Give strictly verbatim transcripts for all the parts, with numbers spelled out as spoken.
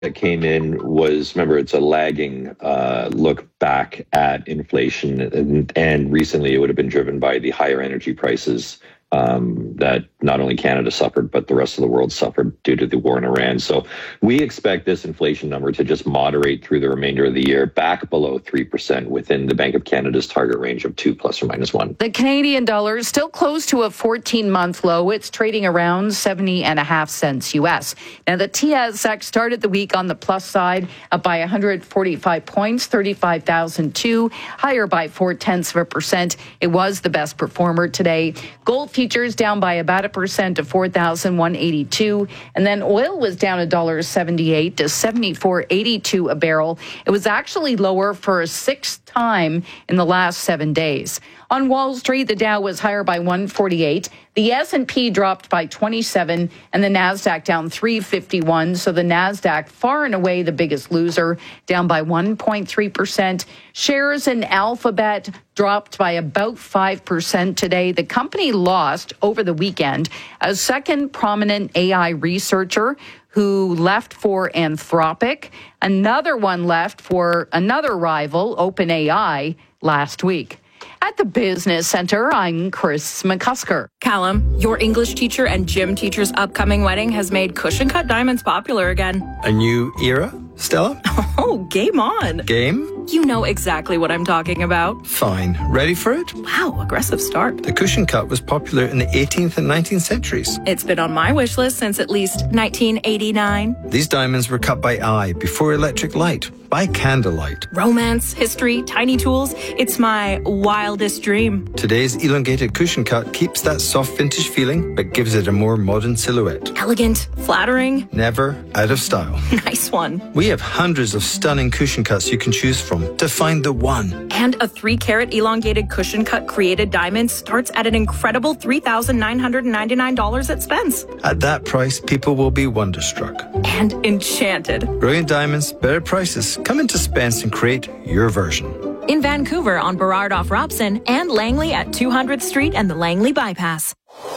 that came in was, remember, it's a lagging uh, look back at inflation. And, and recently it would have been driven by the higher energy prices um, that not only Canada suffered, but the rest of the world suffered due to the war in Iran. So we expect this inflation number to just moderate through the remainder of the year, back below three percent within the Bank of Canada's target range of two plus or minus one. The Canadian dollar is still close to a fourteen-month low. It's trading around seventy and a half cents U S. Now, the T S X started the week on the plus side, up by one hundred forty-five points, thirty-five thousand two, higher by four tenths of a percent. It was the best performer today. Gold futures down by about a percent to four thousand one hundred eighty-two, and then oil was down one dollar seventy-eight to seventy-four eighty-two a barrel. It was actually lower for a sixth time in the last seven days. On Wall Street, the Dow was higher by one forty-eight. The S and P dropped by twenty-seven, and the Nasdaq down three fifty-one. So the Nasdaq far and away the biggest loser, down by one point three percent. Shares in Alphabet dropped by about five percent today. The company lost over the weekend a second prominent A I researcher who left for Anthropic. Another one left for another rival, OpenAI, last week. At the Business Center, I'm Chris McCusker. Callum, your English teacher and gym teacher's upcoming wedding has made cushion cut diamonds popular again. A new era, Stella? Oh, game on. Game? You know exactly what I'm talking about. Fine. Ready for it? Wow, aggressive start. The cushion cut was popular in the eighteenth and nineteenth centuries. It's been on my wish list since at least nineteen eighty-nine. These diamonds were cut by eye before electric light, by candlelight. Romance, history, tiny tools. It's my wildest dream. Today's elongated cushion cut keeps that soft vintage feeling, but gives it a more modern silhouette. Elegant, flattering. Never out of style. Nice one. We have hundreds of stunning cushion cuts you can choose from to find the one. And a three carat elongated cushion cut created diamond starts at an incredible three thousand nine hundred ninety-nine dollars at Spence. At that price, people will be wonderstruck. And enchanted. Brilliant diamonds, better prices. Come into Spence and create your version. In Vancouver on Burrard off Robson and Langley at two hundredth Street and the Langley Bypass.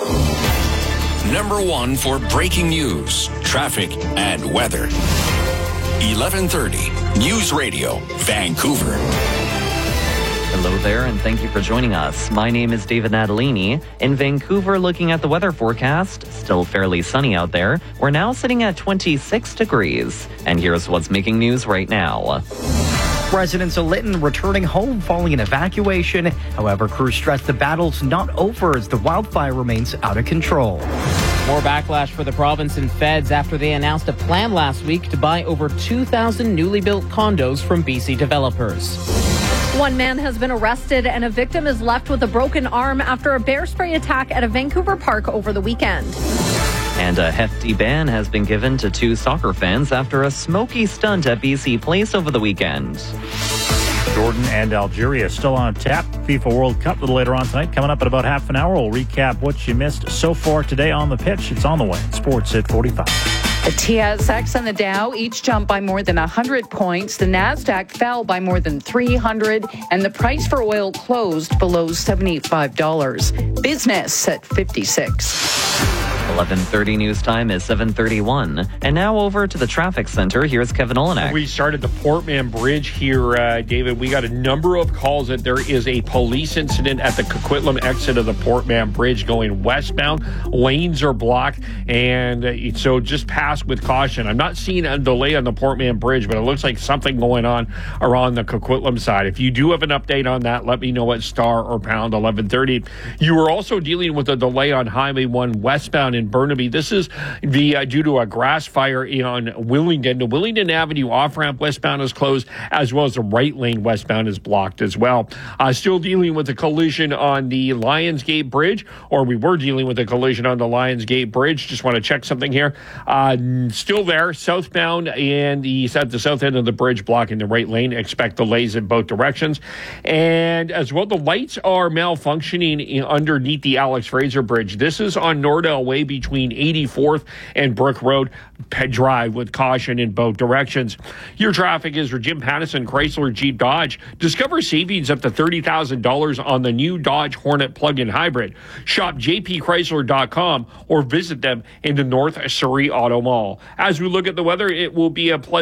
Number one for breaking news, traffic, and weather. eleven thirty News Radio, Vancouver. Hello there, and thank you for joining us. My name is David Natalini. In Vancouver, looking at the weather forecast, still fairly sunny out there. We're now sitting at twenty-six degrees. And here's what's making news right now. Residents of Lytton returning home following an evacuation. However, crews stress the battle's not over as the wildfire remains out of control. More backlash for the province and feds after they announced a plan last week to buy over two thousand newly built condos from B C developers. One man has been arrested and a victim is left with a broken arm after a bear spray attack at a Vancouver park over the weekend. And a hefty ban has been given to two soccer fans after a smoky stunt at B C Place over the weekend. Jordan and Algeria still on tap. FIFA World Cup a little later on tonight. Coming up in about half an hour, we'll recap what you missed so far today on the pitch. It's on the way. Sports at forty-five. The T S X and the Dow each jumped by more than one hundred points. The Nasdaq fell by more than three hundred, and the price for oil closed below seventy-five dollars. Business at fifty-six. eleven thirty news time is seven thirty-one. And now over to the traffic center. Here's Kevin Olenek. We started the Portman Bridge here, uh, David. We got a number of calls that there is a police incident at the Coquitlam exit of the Portman Bridge going westbound. Lanes are blocked, and uh, so just pass with caution. I'm not seeing a delay on the Portman Bridge, but it looks like something going on around the Coquitlam side. If you do have an update on that, let me know at star or pound eleven thirty. You were also dealing with a delay on Highway one westbound in Burnaby. This is the uh, due to a grass fire on Willingdon. The Willingdon Avenue off-ramp westbound is closed, as well as the right lane westbound is blocked as well. Uh, still dealing with a collision on the Lionsgate Bridge, or we were dealing with a collision on the Lionsgate Bridge. Just want to check something here. Uh, still there, southbound and the, at the south end of the bridge blocking the right lane. Expect delays in both directions. And as well, the lights are malfunctioning in, underneath the Alex Fraser Bridge. This is on Nordell Way way between eighty-fourth and Brook Road. Drive with caution in both directions. Your traffic is for Jim Pattison, Chrysler Jeep Dodge. Discover savings up to thirty thousand dollars on the new Dodge Hornet plug-in hybrid. Shop j p chrysler dot com or visit them in the North Surrey Auto Mall. As we look at the weather, it will be a pleasant